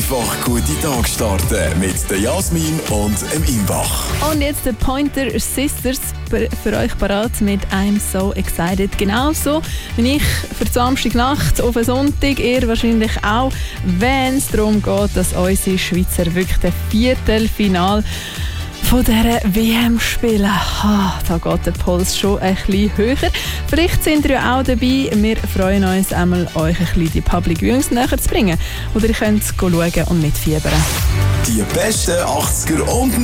einfach gute Tag starten mit der Jasmin und dem Imbach. Und jetzt die Pointer Sisters für euch parat mit I'm so excited. Genauso wie ich für die Samstagnacht auf den Sonntag, ihr wahrscheinlich auch, wenn es darum geht, dass unsere Schweizer wirklich das Viertelfinale von dieser WM spielen. Da geht der Puls schon ein bisschen höher. Vielleicht sind ihr ja auch dabei. Wir freuen uns einmal, euch ein bisschen die Public Viewings näher zu bringen. Oder ihr könnt schauen und mitfiebern. Die besten 80er und